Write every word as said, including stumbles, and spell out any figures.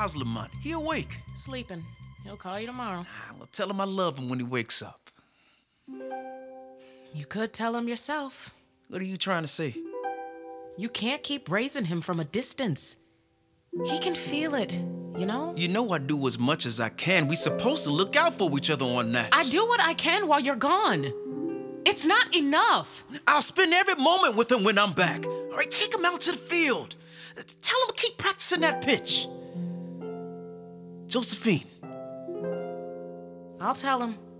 How's Lamont? He awake? Sleeping. He'll call you tomorrow. Ah, well, tell him I love him when he wakes up. You could tell him yourself. What are you trying to say? You can't keep raising him from a distance. He can feel it, you know? You know I do as much as I can. We supposed to look out for each other on that. I do what I can while you're gone. It's not enough. I'll spend every moment with him when I'm back. All right, take him out to the field. Tell him to keep practicing that pitch. Josephine. I'll tell him.